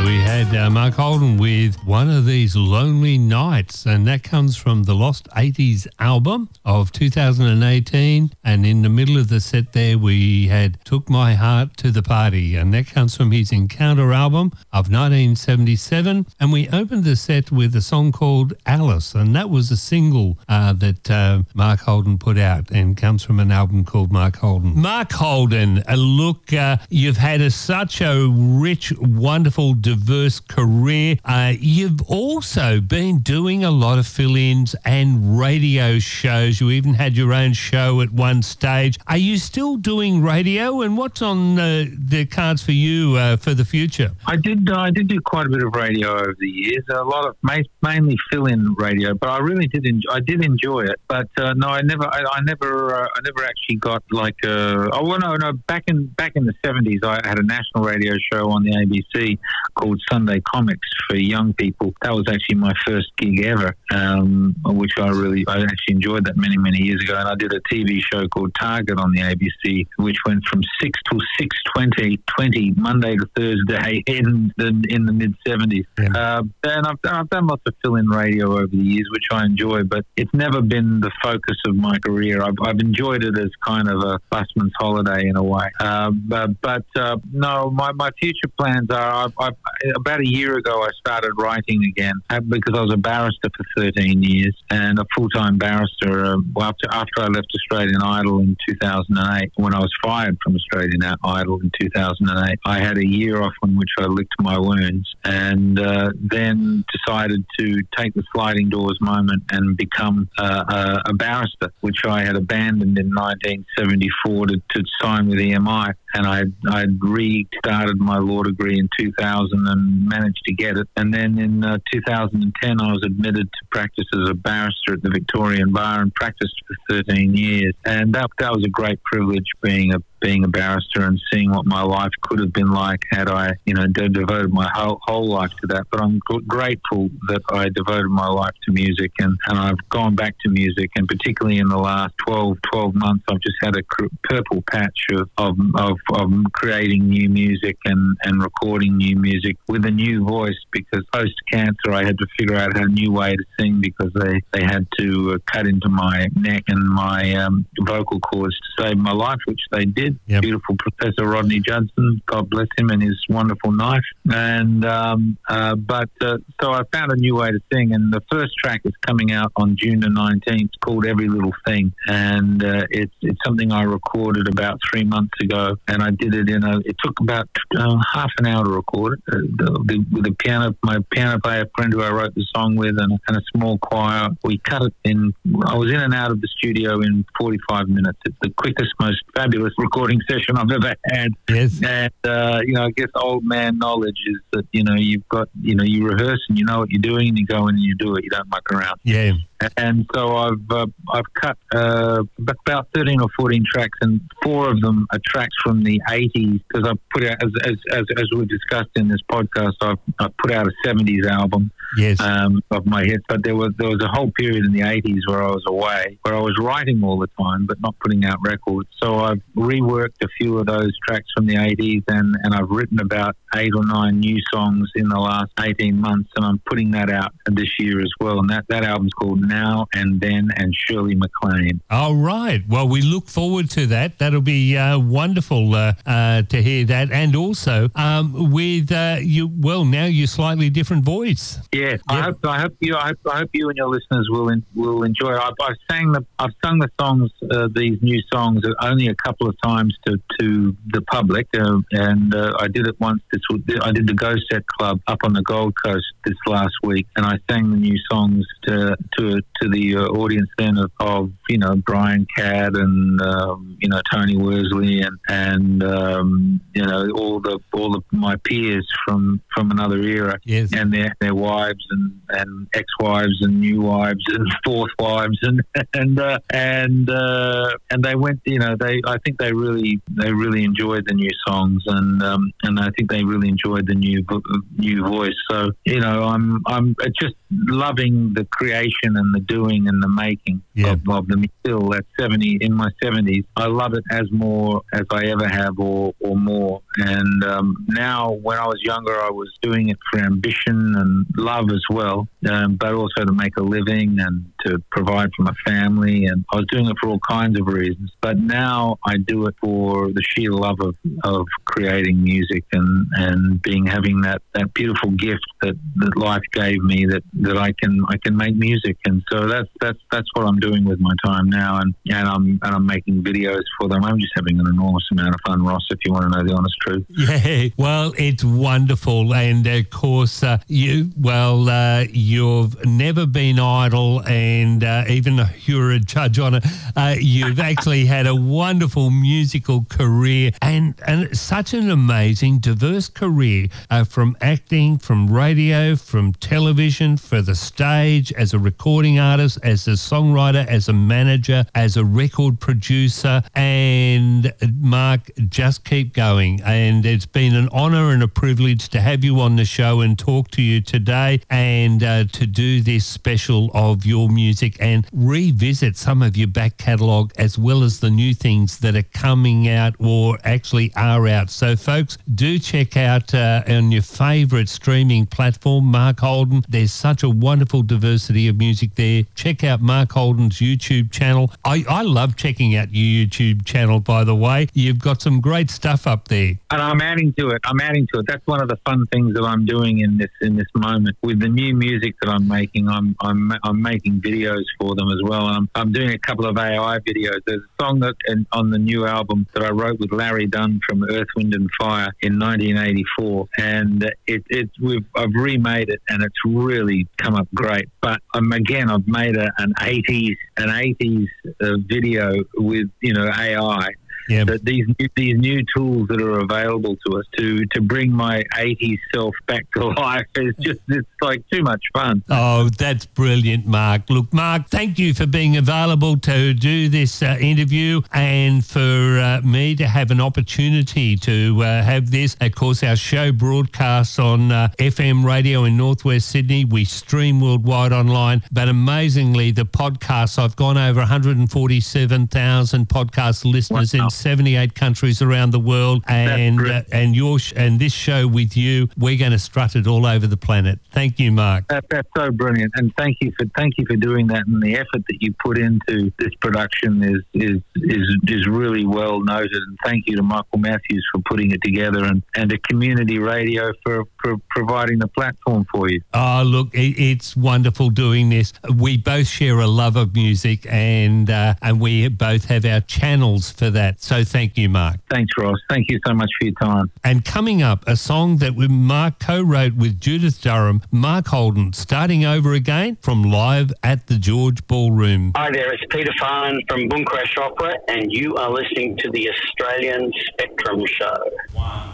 we had Mark Holden with One of These Lonely Nights, and that comes from the Lost 80s album of 2018. And in the middle of the set there, we had Took My Heart to the Party, and that comes from his Encounter album of 1977. And we opened the set with a song called Alice, and that was a single that Mark Holden put out, and comes from an album called Mark Holden. Mark Holden, look, you've had such a rich, wonderful, diverse career. You've also been doing a lot of fill-ins and radio shows. You even had your own show at one stage. Are you still doing radio, and what's on the cards for you for the future? I did do quite a bit of radio over the years. A lot of mainly fill-in radio, but I really did enjoy it. But no, I never actually got like back in the 70s, I had a national radio show on the ABC called Sunday Comics for young people. That was actually my first gig ever, which I actually enjoyed that many years ago. And I did a TV show called Target on the ABC, which went from 6 till 6:20 Monday to Thursday in the mid 70s. Yeah. And I've done lots of fill-in radio over the years, which I enjoy, but it's never been the focus of my career. I've enjoyed it as kind of a busman's holiday in a way. No, my future plans are, about a year ago I started writing again because I was a barrister for 13 years and a full-time barrister after I left Australian Idol in 2008. When I was fired from Australian Idol in 2008, I had a year off in which I licked my wounds, and then decided to take the sliding doors moment and become a barrister, which I had abandoned in 1974 to sign with EMI. And I'd restarted my law degree in 2000 and managed to get it. And then in 2010, I was admitted to practice as a barrister at the Victorian Bar and practiced for 13 years. And that was a great privilege, being a barrister and seeing what my life could have been like had I, devoted my whole life to that. But I'm grateful that I devoted my life to music, and I've gone back to music. And particularly in the last 12 months, I've just had a purple patch of creating new music and recording new music with a new voice, because post-cancer I had to figure out a new way to sing, because they had to cut into my neck and my vocal cords to save my life, which they did. Yep. Beautiful Professor Rodney Judson, God bless him and his wonderful knife. And so I found a new way to sing, and the first track is coming out on June the 19th, called Every Little Thing, and it's something I recorded about 3 months ago, and I did it it took about half an hour to record it with my piano player friend who I wrote the song with, and a small choir. We cut it I was in and out of the studio in 45 minutes. It's the quickest, most fabulous recording session I've ever had. Yes. And I guess old man knowledge is that you've got you rehearse and you know what you're doing, and you go in and you do it. You don't muck around. Yeah. And so I've cut about 13 or 14 tracks, and 4 of them are tracks from the 80s, because I put out, as we've discussed in this podcast, I put out a 70s album. Yes. Of my hits, but there was a whole period in the 80s where I was away, where I was writing all the time but not putting out records. So I've reworked a few of those tracks from the 80s, and I've written about 8 or 9 new songs in the last 18 months, and I'm putting that out this year as well. And that album's called Now and Then and Shirley MacLaine. All right. Well, we look forward to that. That'll be wonderful to hear that. And also with now your slightly different voice. Yeah, yep. I hope you and your listeners will enjoy it. I've sung the songs, these new songs, only a couple of times to the public, and I did it once. I did the Go Set Club up on the Gold Coast this last week, and I sang the new songs to the audience then of Brian Cadd and Tony Worsley and all my peers from another era. Yes. And their wives and ex-wives and new wives and fourth wives and they went. I think they really enjoyed the new songs, and I think they really enjoyed the new voice. So I'm just loving the creation and the doing and the making of them still at 70, in my 70s. I love it as more as I ever have or more. And now, when I was younger, I was doing it for ambition and love as well, but also to make a living and to provide for my family. And I was doing it for all kinds of reasons. But now I do it for the sheer love of creating music and having that beautiful gift that life gave me, that I can make music. And so that's what I'm doing with my time now, and I'm making videos for them. I'm just having an enormous amount of fun, Ross, if you want to know the honest truth. Yeah, well, it's wonderful. And of course, you've never been idle, and even though you're a judge on it, you've actually had a wonderful musical career and such an amazing, diverse career, from acting, from radio, from television, for the stage, as a recording artist, as a songwriter, as a manager, as a record producer. And Mark, just keep going. And it's been an honour and a privilege to have you on the show and talk to you today, and to do this special of your music and revisit some of your back catalogue, as well as the new things that are coming out or actually are out. So folks, do check out on your favourite streaming platform, Mark Holden. There's such a wonderful diversity of music there. Check out Mark Holden's YouTube channel. I love checking out your YouTube channel, by the way. You've got some great stuff up there. And I'm adding to it. That's one of the fun things that I'm doing in this moment with the new music that I'm making. I'm making videos for them as well. And I'm doing a couple of AI videos. There's a song on the new album that I wrote with Larry Dunn from Earth, Wind and Fire in 1984, and I've remade it, and it's really come up great. But I've made an 80s video with AI. Yeah. But these new tools that are available to us to bring my 80s self back to life it's like too much fun. Oh, that's brilliant, Mark. Look, Mark, thank you for being available to do this interview, and for me to have an opportunity to have this. Of course, our show broadcasts on FM radio in Northwest Sydney. We stream worldwide online, but amazingly, the podcasts, I've gone over 147,000 podcast listeners in 78 countries around the world, and this show with you, we're going to strut it all over the planet. Thank you, Mark. That's so brilliant, and thank you for doing that. And the effort that you put into this production is really well noted. And thank you to Michael Matthews for putting it together, and to Community Radio for providing the platform for you. Oh, look, it's wonderful doing this. We both share a love of music, and we both have our channels for that. So thank you, Mark. Thanks, Ross. Thank you so much for your time. And coming up, a song that Mark co-wrote with Judith Durham, Mark Holden, Starting Over Again, from Live at the George Ballroom. Hi there, it's Peter Farn from Boom Crash Opera, and you are listening to the Australian Spectrum Show. 1